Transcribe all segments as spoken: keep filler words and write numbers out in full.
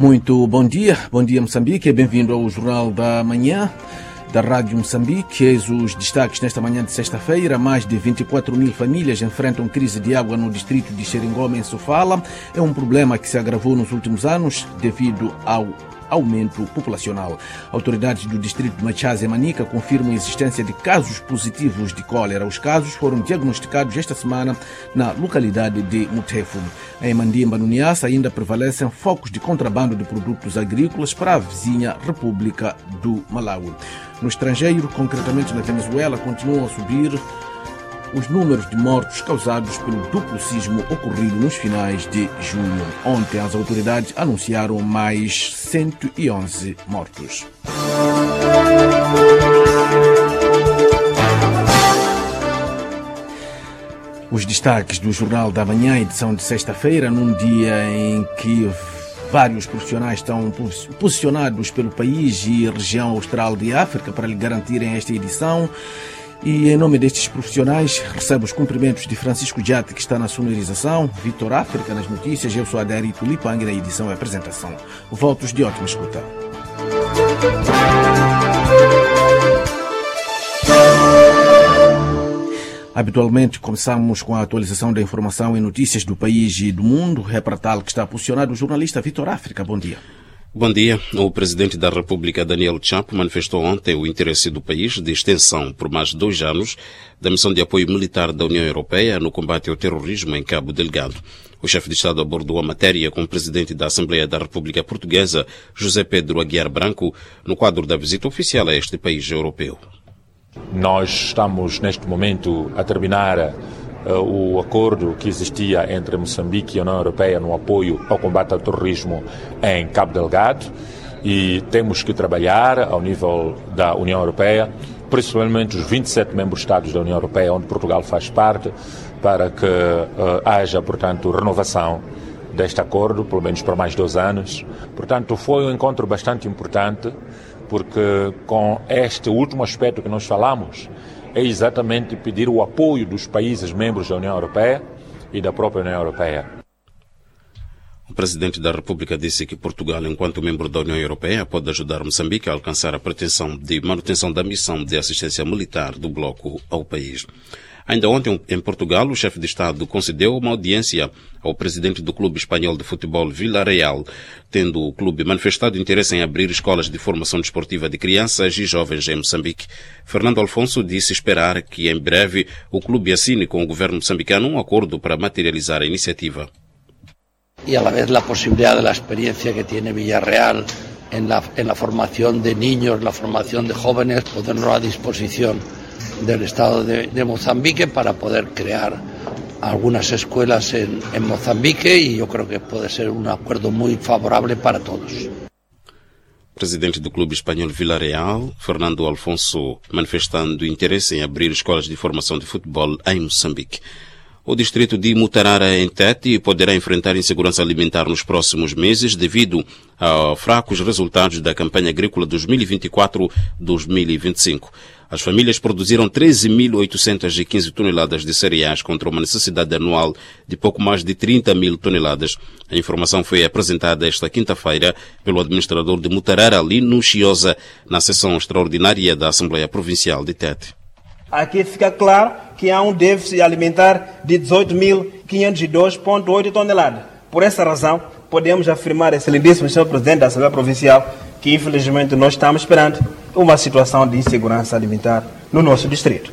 Muito bom dia, bom dia Moçambique, bem-vindo ao Jornal da Manhã da Rádio Moçambique. Eis os destaques nesta manhã de sexta-feira. Mais de vinte e quatro mil famílias enfrentam crise de água no distrito de Xeringoma, em Sofala. É um problema que se agravou nos últimos anos devido ao aumento populacional. Autoridades do distrito de Machaze e Manica confirmam a existência de casos positivos de cólera. Os casos foram diagnosticados esta semana na localidade de Mutefo. Em Mandimba, no Niassa, ainda prevalecem focos de contrabando de produtos agrícolas para a vizinha República do Malawi. No estrangeiro, concretamente na Venezuela, continuam a subir os números de mortos causados pelo duplo sismo ocorrido nos finais de junho. Ontem, as autoridades anunciaram mais cento e onze mortos. Os destaques do Jornal da Manhã, edição de sexta-feira, num dia em que vários profissionais estão posicionados pelo país e região austral de África para lhe garantirem esta edição. E em nome destes profissionais, recebo os cumprimentos de Francisco Diate, que está na sonorização, Vitor África nas notícias, eu sou Adérito Tulipang na edição e apresentação. Votos de ótima escuta. Habitualmente começamos com a atualização da informação e notícias do país e do mundo. É para tal que está posicionado o jornalista Vitor África. Bom dia. Bom dia. O presidente da República, Daniel Chapo, manifestou ontem o interesse do país de extensão por mais dois anos da missão de apoio militar da União Europeia no combate ao terrorismo em Cabo Delgado. O chefe de Estado abordou a matéria com o presidente da Assembleia da República Portuguesa, José Pedro Aguiar Branco, no quadro da visita oficial a este país europeu. Nós estamos, neste momento, a terminar Uh, o acordo que existia entre Moçambique e a União Europeia no apoio ao combate ao terrorismo em Cabo Delgado, e temos que trabalhar ao nível da União Europeia, principalmente os vinte e sete membros-estados da União Europeia, onde Portugal faz parte, para que uh, haja, portanto, renovação deste acordo, pelo menos por mais dois anos. Portanto, foi um encontro bastante importante, porque com este último aspecto que nós falamos, é exatamente pedir o apoio dos países membros da União Europeia e da própria União Europeia. O presidente da República disse que Portugal, enquanto membro da União Europeia, pode ajudar Moçambique a alcançar a pretensão de manutenção da missão de assistência militar do bloco ao país. Ainda ontem, em Portugal, o chefe de Estado concedeu uma audiência ao presidente do clube espanhol de futebol Villarreal, tendo o clube manifestado interesse em abrir escolas de formação desportiva de crianças e jovens em Moçambique. Fernando Alfonso disse esperar que, em breve, o clube assine com o governo moçambicano um acordo para materializar a iniciativa. E, a la vez, a possibilidade da experiência que tem Villarreal en la, en la formación de niños, la formación de jóvenes, ponerlo a disposición del Estado de, de Mozambique para poder crear algunas escuelas en, en Mozambique, y yo creo que puede ser un acuerdo muy favorable para todos. Presidente do clube espanhol Villarreal, Fernando Alfonso, manifestando interesse em abrir escolas de formação de futebol em Moçambique. O distrito de Mutarara, em Tete, poderá enfrentar insegurança alimentar nos próximos meses devido a fracos resultados da campanha agrícola dois mil e vinte e quatro a dois mil e vinte e cinco. As famílias produziram treze mil oitocentas e quinze toneladas de cereais contra uma necessidade anual de pouco mais de trinta mil toneladas. A informação foi apresentada esta quinta-feira pelo administrador de Mutarara, Lino Chiosa, na sessão extraordinária da Assembleia Provincial de Tete. Aqui fica claro que há um déficit alimentar de dezoito mil quinhentos e dois vírgula oito toneladas. Por essa razão, podemos afirmar, excelentíssimo senhor Presidente da Assembleia Provincial, que infelizmente nós estamos esperando uma situação de insegurança alimentar no nosso distrito.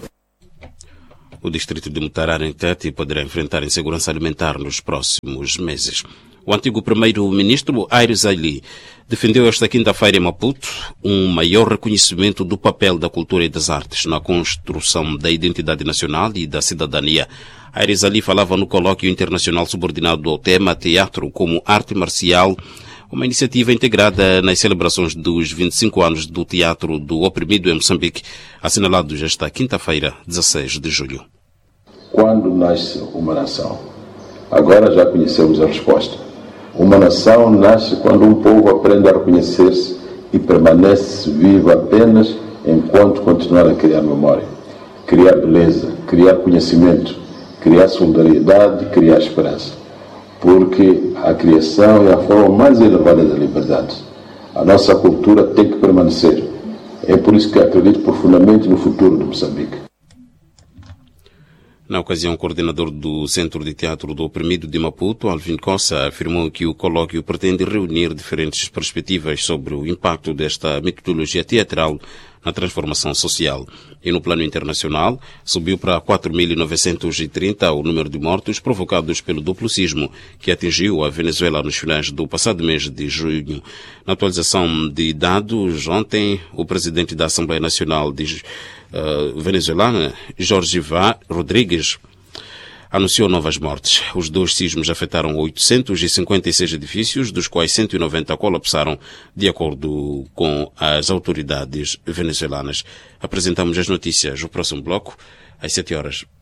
O distrito de Mutarara, em Tete, poderá enfrentar insegurança alimentar nos próximos meses. O antigo primeiro-ministro Aires Aili defendeu esta quinta-feira em Maputo um maior reconhecimento do papel da cultura e das artes na construção da identidade nacional e da cidadania. Aires Aili falava no colóquio internacional subordinado ao tema Teatro como Arte Marcial, uma iniciativa integrada nas celebrações dos vinte e cinco anos do Teatro do Oprimido em Moçambique, assinalados esta quinta-feira, dezesseis de julho. Quando nasce uma nação? Agora já conhecemos a resposta. Uma nação nasce quando um povo aprende a reconhecer-se e permanece vivo apenas enquanto continuar a criar memória, criar beleza, criar conhecimento, criar solidariedade e criar esperança. porque a criação é a forma mais elevada da liberdade. A nossa cultura tem que permanecer. É por isso que acredito profundamente no futuro de Moçambique. Na ocasião, o coordenador do Centro de Teatro do Oprimido de Maputo, Alvin Cossa, afirmou que o colóquio pretende reunir diferentes perspectivas sobre o impacto desta metodologia teatral na transformação social. E no plano internacional, subiu para quatro mil novecentos e trinta o número de mortos provocados pelo duplo sismo que atingiu a Venezuela nos finais do passado mês de junho. Na atualização de dados, ontem, o presidente da Assembleia Nacional de Uh, venezuelana, Jorge Vá Rodrigues, anunciou novas mortes. Os dois sismos afetaram oitocentos e cinquenta e seis edifícios, dos quais cento e noventa colapsaram, de acordo com as autoridades venezuelanas. Apresentamos as notícias no próximo bloco, às sete horas.